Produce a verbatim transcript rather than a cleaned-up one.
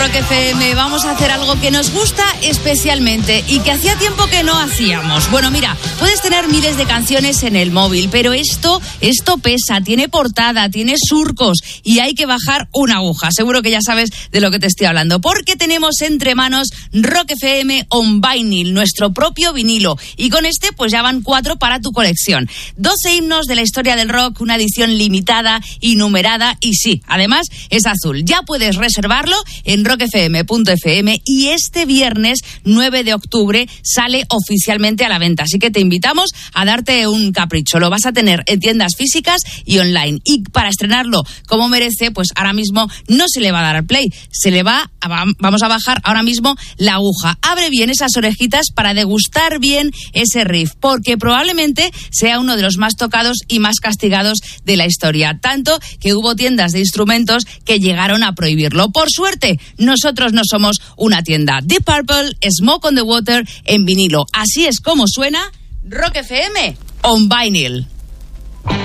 Rock F M vamos a hacer algo que nos gusta especialmente y que hacía tiempo que no hacíamos. Bueno, mira, puedes tener miles de canciones en el móvil, pero esto, esto pesa, tiene portada, tiene surcos y hay que bajar una aguja. Seguro que ya sabes de lo que te estoy hablando, porque tenemos entre manos Rock F M On Vinyl, nuestro propio vinilo. Y con este, pues ya van cuatro para tu colección. doce himnos de la historia del rock, una edición limitada y numerada, y sí, además es azul. Ya puedes reservarlo en rock f m punto f m y este viernes nueve de octubre sale oficialmente a la venta. Así que te invitamos a darte un capricho. Lo vas a tener en tiendas físicas y online. Y para estrenarlo como merece, pues ahora mismo no se le va a dar al play. Se le va a, vamos a bajar ahora mismo la aguja. Abre bien esas orejitas para degustar bien ese riff, porque probablemente sea uno de los más tocados y más castigados de la historia. Tanto que hubo tiendas de instrumentos que llegaron a prohibirlo. Por suerte, nosotros no somos una tienda. Deep Purple, Smoke on the Water en vinilo. Así es como suena Rock F M On Vinyl.